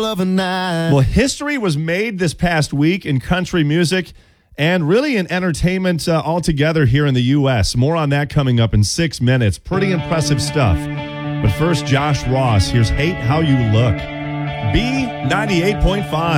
of a night. Well, history was made this past week in country music and really in entertainment altogether here in the U.S. More on that coming up in 6 minutes. Pretty impressive stuff. But first, Josh Ross. Here's Hate How You Look. B98.5.